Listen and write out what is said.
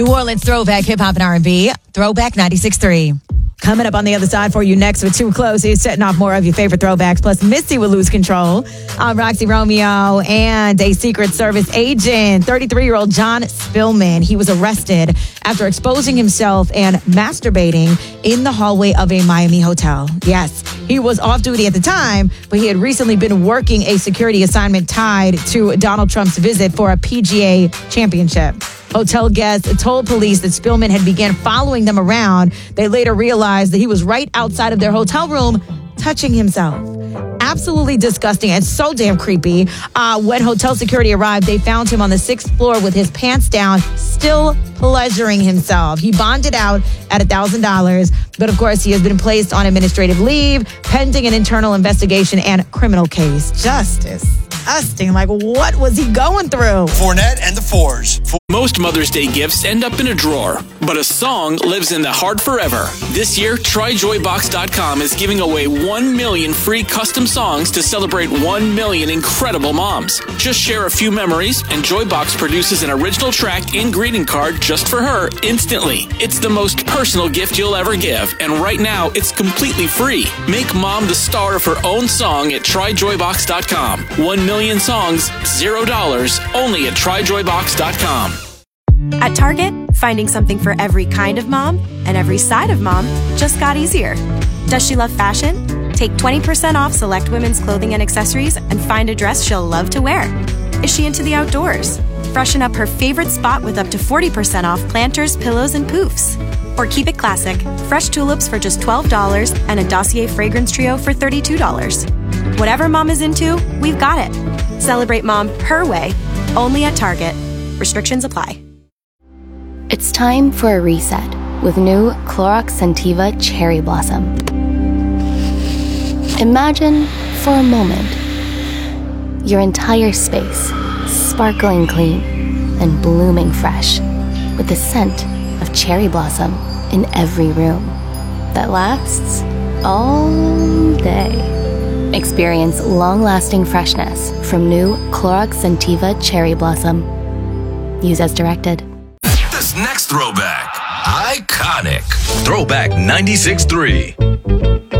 New Orleans throwback hip hop and R&B. Throwback 96.3. Coming up on the other side for you next with Too Close is setting off more of your favorite throwbacks. Plus, Missy will lose control. Roxy Romeo and a Secret Service agent, 33-year-old John Spillman. He was arrested after exposing himself and masturbating in the hallway of a Miami hotel. Yes, he was off duty at the time, but he had recently been working a security assignment tied to Donald Trump's visit for a PGA championship. Hotel guests told police that Spillman had began following them around. They later realized that he was right outside of their hotel room touching himself. Absolutely disgusting and so damn creepy. When hotel security arrived, they found him on the 6th floor with his pants down, still pleasuring himself. He bonded out at $1,000, but of course he has been placed on administrative leave, pending an internal investigation and criminal case. Just disgusting. Like, what was he going through? Fournette and the Fours. Most Mother's Day gifts end up in a drawer, but a song lives in the heart forever. This year, TryJoyBox.com is giving away 1 million free custom songs to celebrate 1 million incredible moms. Just share a few memories, and Joybox produces an original track and greeting card just for her instantly. It's the most personal gift you'll ever give, and right now, it's completely free. Make mom the star of her own song at TryJoyBox.com. 1 million songs, $0, only at TryJoyBox.com. At Target, finding something for every kind of mom and every side of mom just got easier. Does she love fashion? Take 20% off select women's clothing and accessories and find a dress she'll love to wear. Is she into the outdoors? Freshen up her favorite spot with up to 40% off planters, pillows, and poofs. Or keep it classic, fresh tulips for just $12 and a Dossier fragrance trio for $32. Whatever mom is into, we've got it. Celebrate mom her way, only at Target. Restrictions apply. It's time for a reset with new Clorox Scentiva Cherry Blossom. Imagine, for a moment, your entire space sparkling clean and blooming fresh with the scent of cherry blossom in every room that lasts all day. Experience long-lasting freshness from new Clorox Scentiva Cherry Blossom. Use as directed. This next throwback, iconic. Throwback 96.3.